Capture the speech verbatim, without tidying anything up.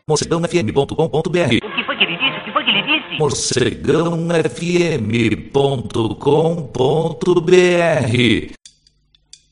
morcegão f m ponto com ponto b r. O que foi que ele disse? O que foi que ele disse? morcegão f m ponto com ponto b r